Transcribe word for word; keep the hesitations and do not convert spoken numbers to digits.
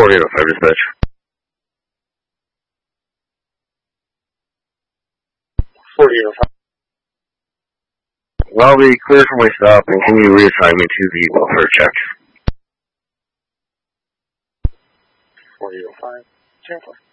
forty-eight oh five dispatch. forty-eight oh five. Well, be clear for my stop, and can you reassign me to the welfare check? forty-eight oh five. ten four.